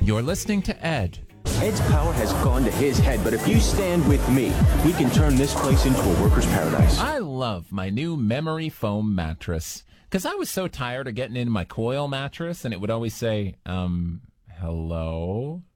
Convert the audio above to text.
You're listening to Ed. Ed's power has gone to his head, but if you stand with me, we can turn this place into a worker's paradise. I love my new memory foam mattress because I was so tired of getting into my coil mattress and it would always say, hello?